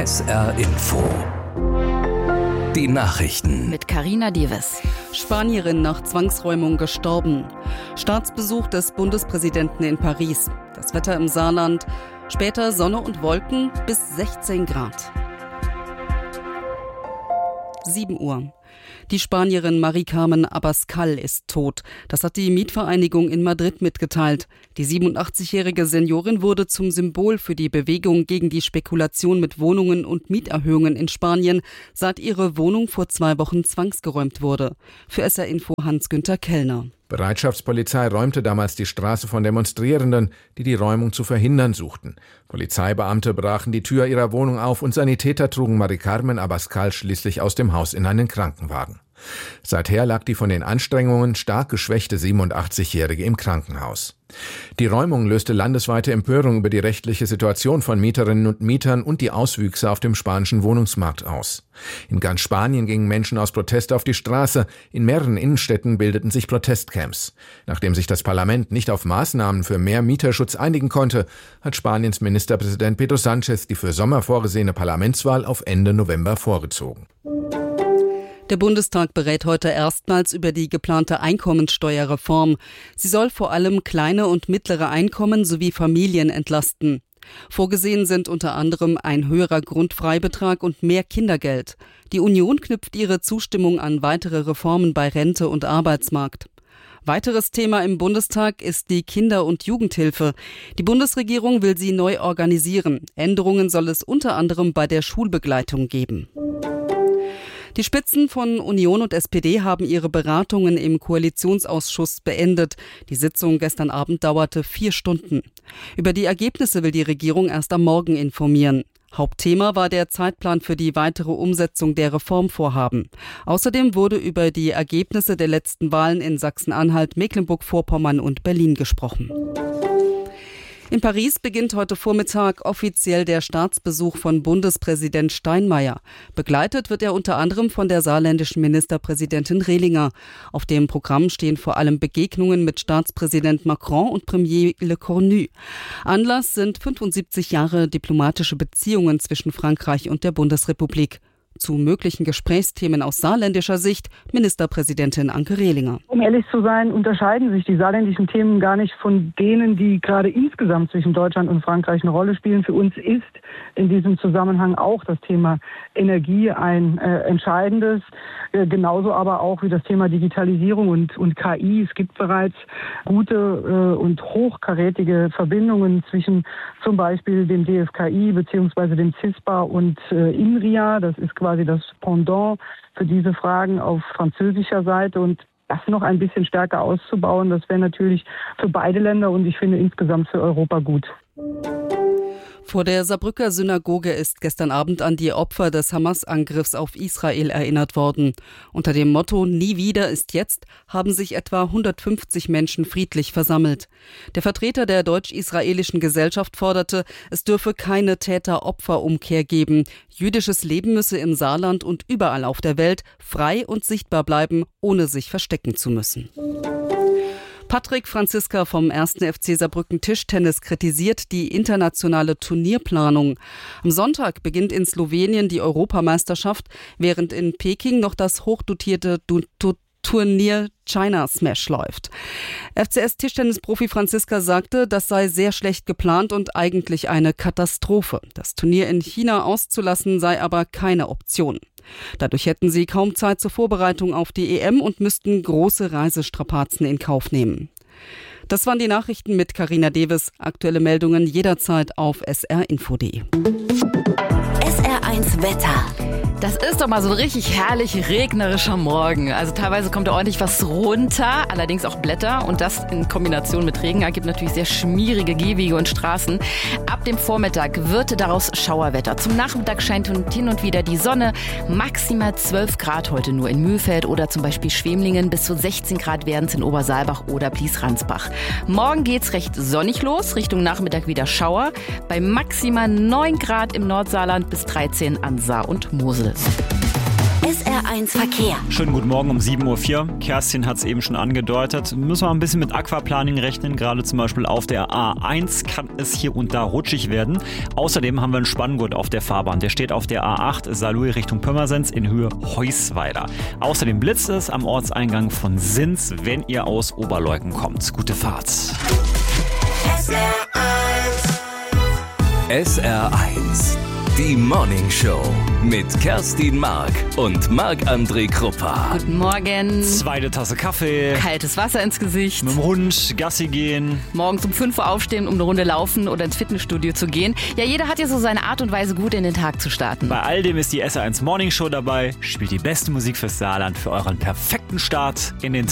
SR Info. Die Nachrichten. Mit Carina Dieves. Spanierin nach Zwangsräumung gestorben. Staatsbesuch des Bundespräsidenten in Paris. Das Wetter im Saarland. Später Sonne und Wolken bis 16 Grad. 7 Uhr. Die Spanierin Mari-Carmen Abascal ist tot. Das hat die Mietvereinigung in Madrid mitgeteilt. Die 87-jährige Seniorin wurde zum Symbol für die Bewegung gegen die Spekulation mit Wohnungen und Mieterhöhungen in Spanien, seit ihre Wohnung vor 2 Wochen zwangsgeräumt wurde. Für SR Info Hans-Günther Kellner. Bereitschaftspolizei räumte damals die Straße von Demonstrierenden, die die Räumung zu verhindern suchten. Polizeibeamte brachen die Tür ihrer Wohnung auf und Sanitäter trugen Mari-Carmen Abascal schließlich aus dem Haus in einen Krankenwagen. Seither lag die von den Anstrengungen stark geschwächte 87-Jährige im Krankenhaus. Die Räumung löste landesweite Empörung über die rechtliche Situation von Mieterinnen und Mietern und die Auswüchse auf dem spanischen Wohnungsmarkt aus. In ganz Spanien gingen Menschen aus Protest auf die Straße. In mehreren Innenstädten bildeten sich Protestcamps. Nachdem sich das Parlament nicht auf Maßnahmen für mehr Mieterschutz einigen konnte, hat Spaniens Ministerpräsident Pedro Sánchez die für Sommer vorgesehene Parlamentswahl auf Ende November vorgezogen. Der Bundestag berät heute erstmals über die geplante Einkommensteuerreform. Sie soll vor allem kleine und mittlere Einkommen sowie Familien entlasten. Vorgesehen sind unter anderem ein höherer Grundfreibetrag und mehr Kindergeld. Die Union knüpft ihre Zustimmung an weitere Reformen bei Rente und Arbeitsmarkt. Weiteres Thema im Bundestag ist die Kinder- und Jugendhilfe. Die Bundesregierung will sie neu organisieren. Änderungen soll es unter anderem bei der Schulbegleitung geben. Die Spitzen von Union und SPD haben ihre Beratungen im Koalitionsausschuss beendet. Die Sitzung gestern Abend dauerte 4 Stunden. Über die Ergebnisse will die Regierung erst am Morgen informieren. Hauptthema war der Zeitplan für die weitere Umsetzung der Reformvorhaben. Außerdem wurde über die Ergebnisse der letzten Wahlen in Sachsen-Anhalt, Mecklenburg-Vorpommern und Berlin gesprochen. In Paris beginnt heute Vormittag offiziell der Staatsbesuch von Bundespräsident Steinmeier. Begleitet wird er unter anderem von der saarländischen Ministerpräsidentin Rehlinger. Auf dem Programm stehen vor allem Begegnungen mit Staatspräsident Macron und Premier Lecornu. Anlass sind 75 Jahre diplomatische Beziehungen zwischen Frankreich und der Bundesrepublik. Zu möglichen Gesprächsthemen aus saarländischer Sicht Ministerpräsidentin Anke Rehlinger. Um ehrlich zu sein, unterscheiden sich die saarländischen Themen gar nicht von denen, die gerade insgesamt zwischen Deutschland und Frankreich eine Rolle spielen. Für uns ist in diesem Zusammenhang auch das Thema Energie ein entscheidendes, genauso aber auch wie das Thema Digitalisierung und KI. Es gibt bereits gute und hochkarätige Verbindungen zwischen zum Beispiel dem DFKI bzw. dem CISPA und INRIA. Das ist quasi das Pendant für diese Fragen auf französischer Seite, und das noch ein bisschen stärker auszubauen, das wäre natürlich für beide Länder und ich finde insgesamt für Europa gut. Vor der Saarbrücker Synagoge ist gestern Abend an die Opfer des Hamas-Angriffs auf Israel erinnert worden. Unter dem Motto „Nie wieder ist jetzt" haben sich etwa 150 Menschen friedlich versammelt. Der Vertreter der deutsch-israelischen Gesellschaft forderte, es dürfe keine Täter-Opfer-Umkehr geben. Jüdisches Leben müsse im Saarland und überall auf der Welt frei und sichtbar bleiben, ohne sich verstecken zu müssen. Patrick Franziska vom 1. FC Saarbrücken Tischtennis kritisiert die internationale Turnierplanung. Am Sonntag beginnt in Slowenien die Europameisterschaft, während in Peking noch das hochdotierte Turnier China Smash läuft. FCS-Tischtennis-Profi Franziska sagte, das sei sehr schlecht geplant und eigentlich eine Katastrophe. Das Turnier in China auszulassen sei aber keine Option. Dadurch hätten sie kaum Zeit zur Vorbereitung auf die EM und müssten große Reisestrapazen in Kauf nehmen. Das waren die Nachrichten mit Carina Dieves. Aktuelle Meldungen jederzeit auf srinfo.de. SR1 Wetter. Das ist doch mal so ein richtig herrlich regnerischer Morgen. Also teilweise kommt da ordentlich was runter, allerdings auch Blätter. Und das in Kombination mit Regen ergibt natürlich sehr schmierige Gehwege und Straßen. Ab dem Vormittag wird daraus Schauerwetter. Zum Nachmittag scheint hin und wieder die Sonne. Maximal 12 Grad heute nur in Mühlfeld oder zum Beispiel Schwemlingen. Bis zu 16 Grad werden es in Obersaalbach oder Blies-Ransbach. Morgen geht's recht sonnig los. Richtung Nachmittag wieder Schauer. Bei maximal 9 Grad im Nordsaarland bis 13 an Saar und Mosel. SR1 Verkehr. Schönen guten Morgen um 7.04 Uhr. Kerstin hat es eben schon angedeutet. Müssen wir ein bisschen mit Aquaplaning rechnen. Gerade zum Beispiel auf der A1 kann es hier und da rutschig werden. Außerdem haben wir einen Spanngurt auf der Fahrbahn. Der steht auf der A8 Saarlouis Richtung Pirmasens in Höhe Heusweiler. Außerdem blitzt es am Ortseingang von Sins, wenn ihr aus Oberleuten kommt. Gute Fahrt. SR1, die Morning Show mit Kerstin Mark und Marc-André Kruppa. Guten Morgen. Zweite Tasse Kaffee. Kaltes Wasser ins Gesicht. Mit dem Hund Gassi gehen. Morgens um 5 Uhr aufstehen, um eine Runde laufen oder ins Fitnessstudio zu gehen. Ja, jeder hat ja so seine Art und Weise, gut in den Tag zu starten. Bei all dem ist die SR1 Morning Show dabei. Spielt die beste Musik fürs Saarland für euren perfekten Start in den Tag.